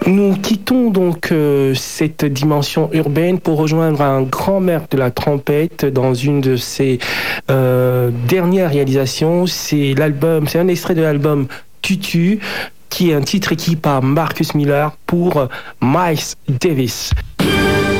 Nous quittons donc cette dimension urbaine pour rejoindre un grand maître de la trompette dans une de ses dernières réalisations. C'est un extrait de l'album Tutu, qui est un titre écrit par Marcus Miller pour Miles Davis.